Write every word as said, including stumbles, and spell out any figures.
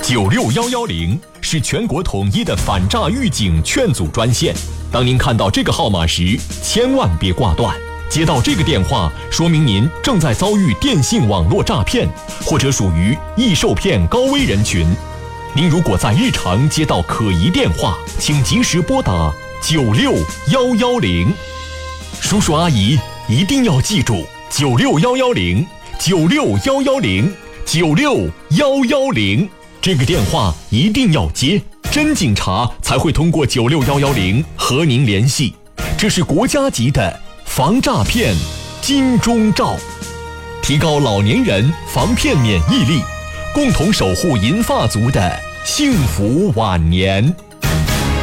九六一一零是全国统一的反诈预警劝阻专线。当您看到这个号码时，千万别挂断。接到这个电话，说明您正在遭遇电信网络诈骗，或者属于易受骗高危人群。您如果在日常接到可疑电话，请及时拨打九六一一零。叔叔阿姨一定要记住九六一一零，九六一一零，九六一一零，这个电话一定要接，真警察才会通过九六一一零和您联系。这是国家级的防诈骗金钟罩，提高老年人防骗免疫力，共同守护银发族的幸福晚年。